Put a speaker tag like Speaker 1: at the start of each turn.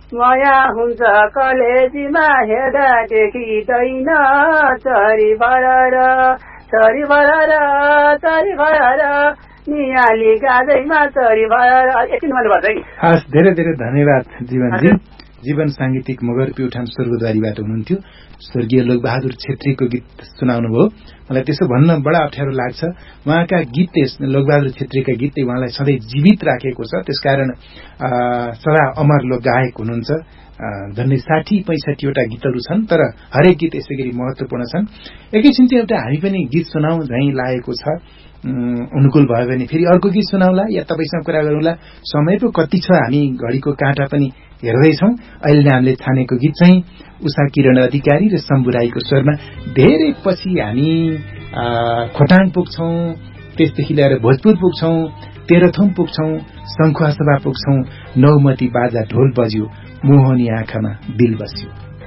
Speaker 1: माया हुन्छ कलेजीमा हेर्दा देखिँदैन चरी भरर नियाली गाजैमा चरी भरर। एकछिन मैले भन्दै
Speaker 2: हस् धेरै धेरै धन्यवाद जीवनजी। जीवन सांगीतिक मगर प्युठान स्वर्गद्वारीबाट हुनुहुन्थ्यो। स्वर्गीय लोकबहादुर छेत्रीको गीत सुनाउनु भयो। मलाई त्यसो भन्न बडा अप्ठ्यारो लाग्छ। उहाँका गीत लोकबहादुर छेत्रीका गीत उहाँलाई सधैँ जीवित राखेको छ। त्यसकारण सदा अमर लोक गायक हुनुहुन्छ। झन्डै 60-65वटा गीतहरू छन्, तर हरेक गीत यसै गरी महत्वपूर्ण छन्। एकैछिन चाहिँ एउटा हामी पनि गीत सुनाउँ झैँ लागेको छ। अनुकूल भयो भने फेरि अर्को गीत सुनाउला या तपाईसँग कुरा गरौँला। समय पो कति छ, हामी घडीको काँटा पनि हेर्दैछौँ। अहिले हामीले छानेको गीत चाहिँ उषा किरण अधिकारी र शम्भु राईको स्वरमा। धेरै पछि हामी खोटाङ पुग्छौँ, त्यसदेखि लिएर भोजपुर पुग्छौँ, तेह्रथुम पुग्छौँ, शङ्खुवासभा पुग्छौँ। नौमती बाजा ढोल बज्यो, मोहनी आँखामा दिल बस्यो।